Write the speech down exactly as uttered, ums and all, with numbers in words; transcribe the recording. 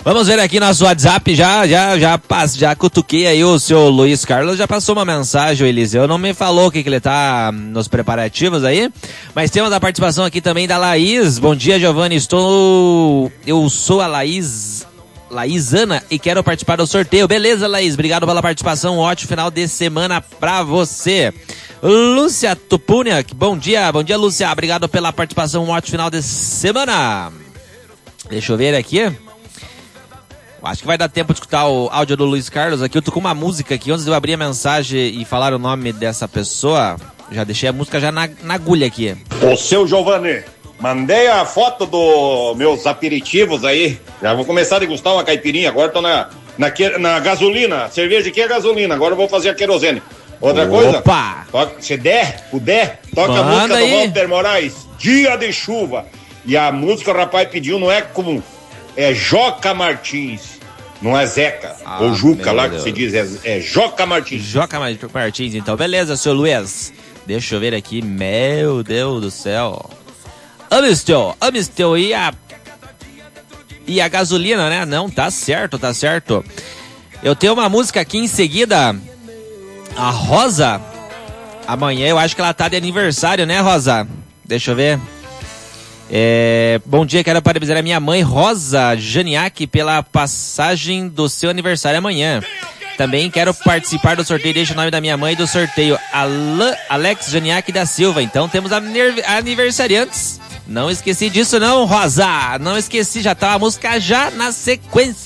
Vamos ver aqui nosso WhatsApp, já, já, já, pass, já cutuquei aí o seu Luiz Carlos, já passou uma mensagem, o Eliseu não me falou o que, que ele tá nos preparativos aí, mas temos a participação aqui também da Laís. Bom dia, Giovanni, estou, eu sou a Laís, Laísana e quero participar do sorteio. Beleza, Laís, obrigado pela participação, um ótimo final de semana pra você. Lúcia Tupuniak, bom dia, bom dia, Lúcia, obrigado pela participação, um ótimo final de semana. Deixa eu ver aqui. Acho que vai dar tempo de escutar o áudio do Luiz Carlos aqui. Eu tô com uma música aqui, antes de eu abrir a mensagem e falar o nome dessa pessoa, já deixei a música já na, na agulha aqui. Ô, seu Giovanni, mandei a foto dos meus aperitivos aí. Já vou começar a degustar uma caipirinha. Agora tô na, na, na gasolina. Cerveja aqui é gasolina. Agora eu vou fazer a querosene. Outra Opa. coisa, se der, puder, toca a música aí do Walter Moraes, Dia de Chuva. E a música o rapaz pediu não é comum. É Joca Martins, não é Zeca, ah, ou Juca lá Deus. Que se diz, é, é Joca Martins. Joca Martins, então, beleza, seu Luiz. Deixa eu ver aqui, meu Deus do céu. Amistel, Amistel, e a, e a gasolina, né? Não, tá certo, tá certo. Eu tenho uma música aqui em seguida, a Rosa, amanhã eu acho que ela tá de aniversário, né, Rosa? Deixa eu ver. É, bom dia, quero parabenizar a minha mãe Rosa Janiak pela passagem do seu aniversário amanhã. Também quero participar do sorteio, deixa o nome da minha mãe do sorteio, Alan, Alex Janiak da Silva. Então temos aniversariantes. Não esqueci disso não, Rosa. Não esqueci, já tá a música já na sequência.